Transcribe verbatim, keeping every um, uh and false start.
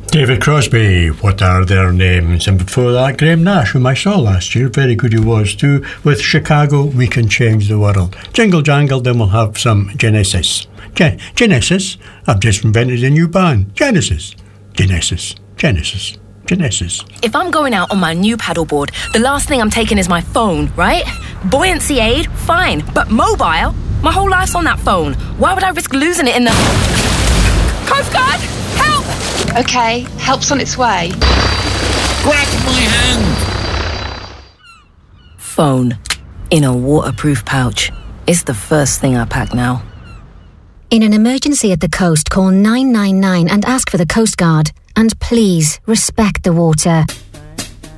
David Crosby, What Are Their Names? And before that, Graham Nash, whom I saw last year, very good he was too, with Chicago, We Can Change the World. Jingle jangle, then we'll have some Genesis. Gen- Genesis? I've just invented a new band. Genesis. Genesis. Genesis. Genesis. If I'm going out on my new paddleboard, the last thing I'm taking is my phone, right? Buoyancy aid, fine. But mobile? My whole life's on that phone. Why would I risk losing it in the... Coast Guard! Help! OK, help's on its way. Grab my hand! Phone. In a waterproof pouch. It's the first thing I pack now. In an emergency at the coast, call nine nine nine and ask for the Coast Guard. And please, respect the water.